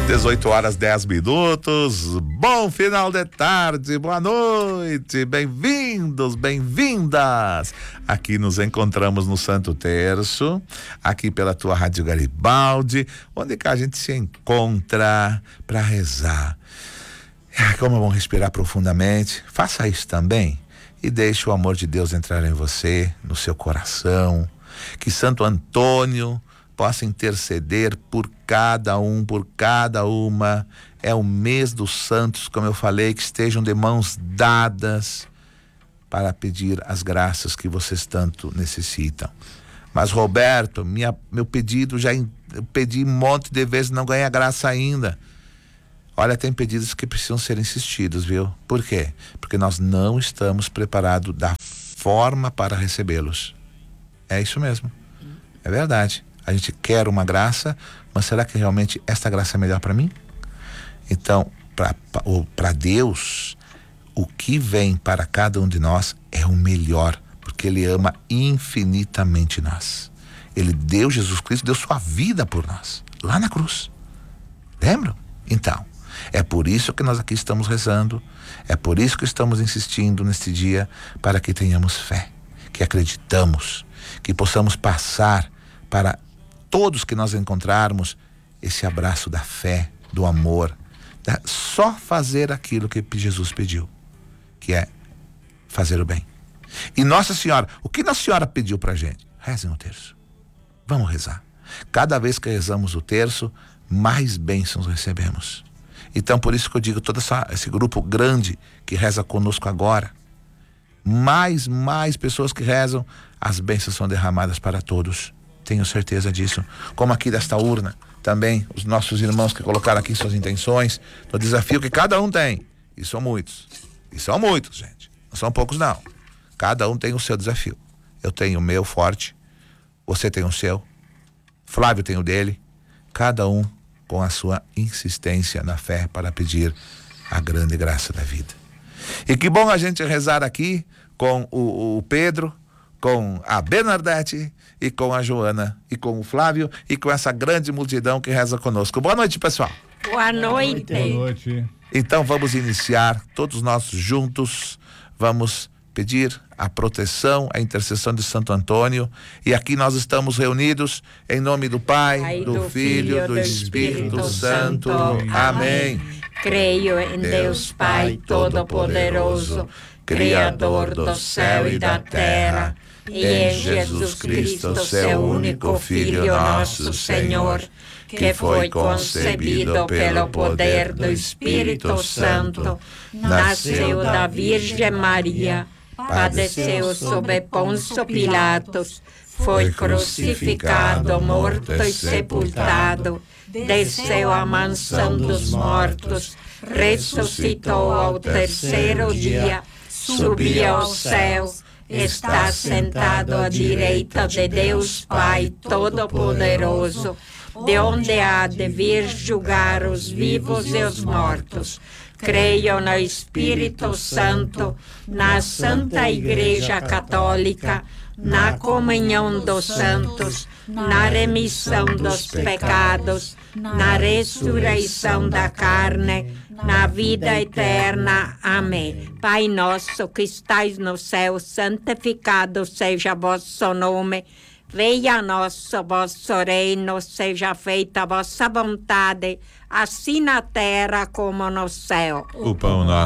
18h10. Bom final de tarde, boa noite, bem-vindos, bem-vindas. Aqui nos encontramos no Santo Terço, aqui pela tua Rádio Garibaldi, onde que a gente se encontra para rezar. Como é bom respirar profundamente. Faça isso também e deixe o amor de Deus entrar em você, no seu coração. Que Santo Antônio possa interceder por cada um, por cada uma. É o mês dos santos, como eu falei, que estejam de mãos dadas para pedir as graças que vocês tanto necessitam. Mas, Roberto, meu pedido eu pedi um monte de vezes, não ganha graça ainda. Olha, tem pedidos que precisam ser insistidos, viu? Por quê? Porque nós não estamos preparados da forma para recebê-los. É isso mesmo. É verdade. A gente quer uma graça, mas será que realmente esta graça é melhor para mim? Então, para Deus, o que vem para cada um de nós é o melhor, porque Ele ama infinitamente nós. Ele deu, Jesus Cristo deu sua vida por nós, lá na cruz. Lembram? Então, é por isso que nós aqui estamos rezando, é por isso que estamos insistindo neste dia, para que tenhamos fé, que acreditamos, que possamos passar para todos que nós encontrarmos esse abraço da fé, do amor, só fazer aquilo que Jesus pediu, que é fazer o bem. E Nossa Senhora, o que Nossa Senhora pediu pra gente? Rezem o terço. Vamos rezar. Cada vez que rezamos o terço, mais bênçãos recebemos. Então, por isso que eu digo, todo esse grupo grande que reza conosco agora, mais pessoas que rezam, as bênçãos são derramadas para todos. Tenho certeza disso. Como aqui desta urna, também os nossos irmãos que colocaram aqui suas intenções, do desafio que cada um tem. E são muitos. E são muitos, gente. Não são poucos, não. Cada um tem o seu desafio. Eu tenho o meu forte, você tem o seu, Flávio tem o dele, cada um com a sua insistência na fé para pedir a grande graça da vida. E que bom a gente rezar aqui com o Pedro, com a Bernadette e com a Joana e com o Flávio e com essa grande multidão que reza conosco. Boa noite, pessoal. Boa noite. Boa noite. Então vamos iniciar, todos nós juntos, vamos pedir a proteção, a intercessão de Santo Antônio, e aqui nós estamos reunidos em nome do Pai, do Filho, do Espírito Santo. Amém. Creio em Deus Pai Todo-Poderoso, Criador do céu e da terra, e em Jesus Cristo, seu único Filho, nosso Senhor, que foi concebido pelo poder do Espírito Santo, nasceu da Virgem Maria, padeceu sob Pôncio Pilatos, foi crucificado, morto e sepultado, desceu à mansão dos mortos, ressuscitou ao terceiro dia, subiu ao céu, está sentado à direita de Deus Pai Todo-Poderoso, de onde há de vir julgar os vivos e os mortos. Creio no Espírito Santo, na Santa Igreja Católica, na comunhão dos santos, na remissão dos pecados, na ressurreição da carne, na vida eterna. Amém. Pai nosso que estais no céu, santificado seja vosso nome. Venha a nós o vosso reino, seja feita a vossa vontade, assim na terra como no céu. O pão nosso